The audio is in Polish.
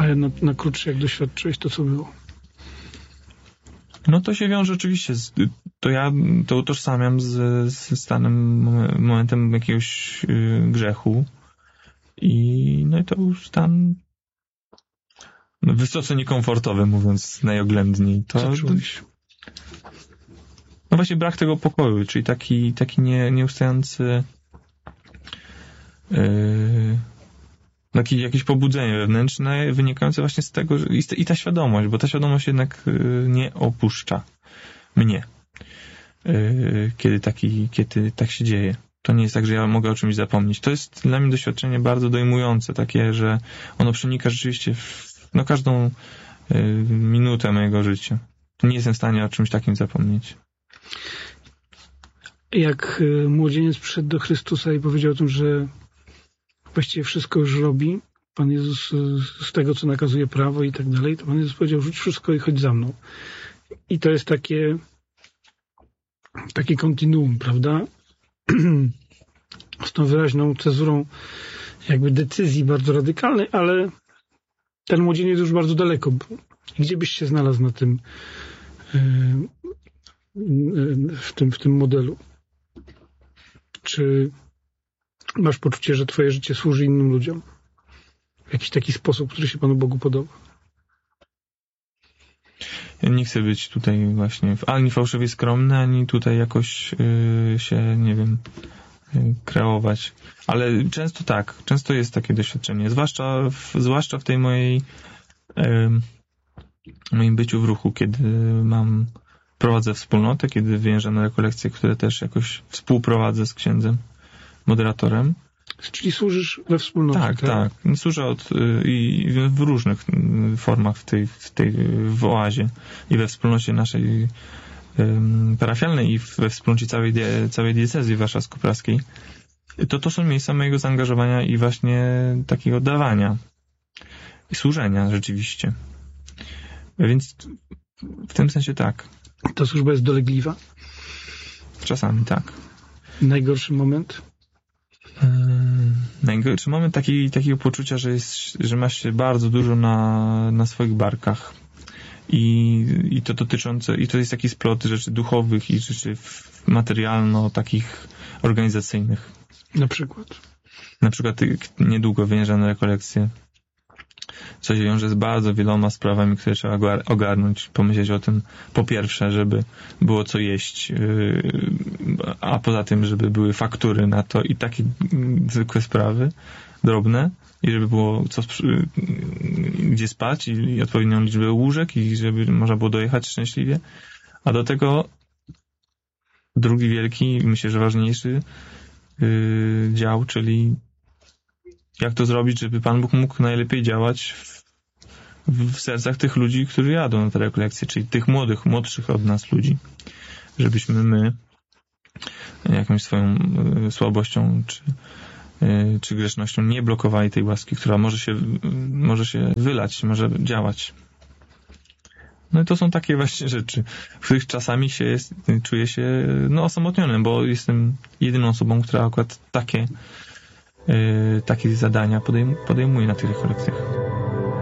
Ale na krótsze, jak doświadczyłeś, to co było? No to się wiąże oczywiście ja to utożsamiam z stanem, momentem jakiegoś grzechu i to był stan wysoce niekomfortowy, mówiąc najoględniej. Co czułeś? No właśnie brak tego pokoju, czyli taki nieustający jakieś pobudzenie wewnętrzne wynikające właśnie z tego, że i ta świadomość, bo ta świadomość jednak nie opuszcza mnie, kiedy tak się dzieje. To nie jest tak, że ja mogę o czymś zapomnieć. To jest dla mnie doświadczenie bardzo dojmujące, takie, że ono przenika rzeczywiście w każdą minutę mojego życia. Nie jestem w stanie o czymś takim zapomnieć. Jak młodzieniec przyszedł do Chrystusa i powiedział o tym, że właściwie wszystko już robi, Pan Jezus z tego, co nakazuje prawo i tak dalej, to Pan Jezus powiedział, rzuć wszystko i chodź za mną. I to jest takie kontinuum, prawda? Z tą wyraźną cezurą jakby decyzji bardzo radykalnej, ale ten młodzieniec już bardzo daleko był. Gdzie byś się znalazł na tym w tym modelu? Czy masz poczucie, że twoje życie służy innym ludziom? W jakiś taki sposób, który się Panu Bogu podoba? Ja nie chcę być tutaj właśnie ani fałszywie skromny, ani tutaj jakoś się, nie wiem, kreować. Ale często jest takie doświadczenie. Zwłaszcza w tej moim byciu w ruchu, kiedy prowadzę wspólnotę, kiedy wyjeżdżam na rekolekcje, które też jakoś współprowadzę z księdzem, moderatorem. Czyli służysz we wspólnocie, tak? Służę i w różnych formach w oazie i we wspólnocie naszej parafialnej i we wspólnocie całej diecezji warszawsko-praskiej. To są miejsca mojego zaangażowania i właśnie takiego dawania i służenia rzeczywiście. Więc w tym sensie tak. Ta służba jest dolegliwa? Czasami tak. Najgorszy moment? Najgorszy moment takiego poczucia, że masz się bardzo dużo na swoich barkach. I to dotyczące, i to jest taki splot rzeczy duchowych i rzeczy materialno, takich organizacyjnych. Na przykład? Na przykład niedługo wyjeżdżam na rekolekcje, co się wiąże z bardzo wieloma sprawami, które trzeba ogarnąć, pomyśleć o tym, po pierwsze, żeby było co jeść, a poza tym, żeby były faktury na to i takie zwykłe sprawy, drobne, i żeby było gdzie spać i odpowiednią liczbę łóżek i żeby można było dojechać szczęśliwie. A do tego drugi wielki, myślę, że ważniejszy dział, czyli jak to zrobić, żeby Pan Bóg mógł najlepiej działać w sercach tych ludzi, którzy jadą na te rekolekcje, czyli tych młodszych od nas ludzi. Żebyśmy my jakąś swoją słabością czy grzesznością nie blokowali tej łaski, która może się wylać, może działać. No i to są takie właśnie rzeczy, w których czasami czuję się osamotnionym, bo jestem jedyną osobą, która akurat takie zadania podejmuje na tych rekolekcjach.